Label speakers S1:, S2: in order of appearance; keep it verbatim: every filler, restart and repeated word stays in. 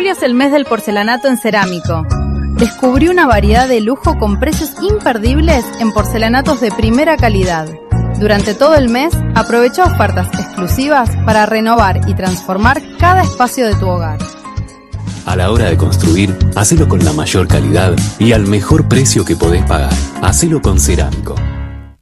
S1: Julio es el mes del porcelanato en Cerámico. Descubrí una variedad de lujo con precios imperdibles en porcelanatos de primera calidad. Durante todo el mes, aprovecha ofertas exclusivas para renovar y transformar cada espacio de tu hogar.
S2: A la hora de construir, hacelo con la mayor calidad y al mejor precio que podés pagar. Hacelo con Cerámico.